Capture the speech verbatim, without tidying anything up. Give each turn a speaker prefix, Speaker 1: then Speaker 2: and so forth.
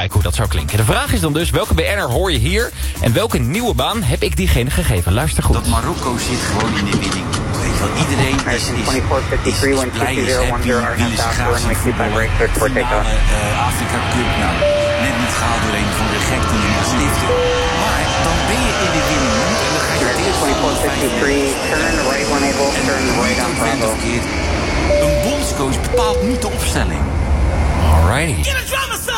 Speaker 1: kijken hoe dat zou klinken. De vraag is dan dus, welke B N'er hoor je hier? En welke nieuwe baan heb ik diegene gegeven? Luister goed.
Speaker 2: Dat Marokko zit gewoon in de winning. Weet je wel, iedereen is, is, is, is blij, is happy, willen ze graag zien voetballen. Finale uh, Afrika Cup, nou, net niet gehaald door een van de gek die je maar stiften. Maar dan ben je in de winning mood en dan ga je het eerst een bondscoach bepaalt niet de opstelling.
Speaker 1: Alrighty.